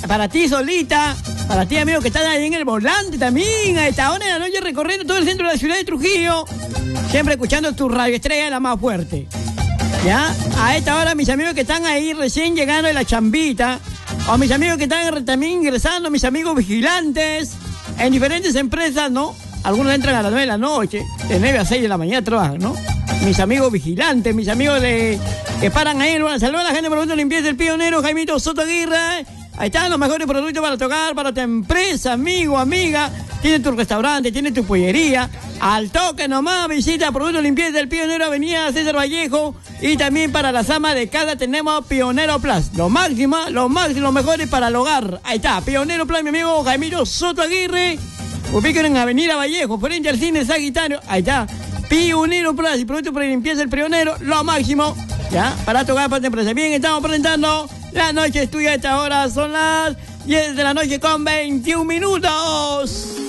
para ti solita, para ti amigo que estás ahí en el volante también, a esta hora de la noche recorriendo todo el centro de la ciudad de Trujillo, siempre escuchando tu radio estrella la más fuerte. Ya, a esta hora mis amigos que están ahí recién llegando de la chambita, o mis amigos que están también ingresando, mis amigos vigilantes, en diferentes empresas, ¿no? Algunos entran a las 9 de la noche, de 9 a 6 de la mañana trabajan, ¿no? Mis amigos vigilantes, mis amigos que paran ahí, bueno, saludos a la gente de Productos Limpieza del Pionero, Jaimito Soto Aguirre. Ahí están los mejores productos para tocar, para tu empresa, amigo, amiga. Tiene tu restaurante, tiene tu pollería. Al toque nomás, visita Productos Limpieza del Pionero, Avenida César Vallejo. Y también para las amas de casa tenemos Pionero Plus. Lo máximo, los mejores para el hogar. Ahí está, Pionero Plus, mi amigo Jaimito Soto Aguirre. Ubican en Avenida Vallejo, frente al cine Sagitario. Ahí está, Pionero Plus y productos para limpieza del Pionero, lo máximo. Ya, para tocar para tu empresa. Bien, estamos presentando La Noche es Tuya. A esta hora son las 10 de la noche con 21 minutos.